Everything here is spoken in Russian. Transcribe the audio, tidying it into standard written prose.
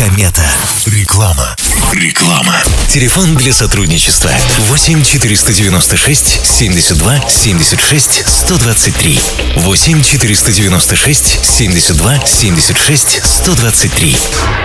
Комета. Реклама. Телефон для сотрудничества 8 496 72 76 123. 8 496 72 76 123.